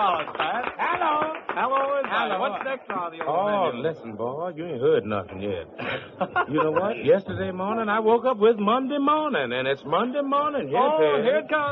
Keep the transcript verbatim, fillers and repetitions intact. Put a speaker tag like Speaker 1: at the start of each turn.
Speaker 1: dollars, Pat.
Speaker 2: Hello.
Speaker 1: Hello, is
Speaker 2: Hello.
Speaker 1: What's next on the old
Speaker 3: Oh,
Speaker 1: menu?
Speaker 3: listen, boy, you ain't heard nothing yet. You know what? Yesterday morning, I woke up with Monday morning, and it's Monday morning. Yes,
Speaker 1: Oh,
Speaker 3: it is.
Speaker 1: here it comes.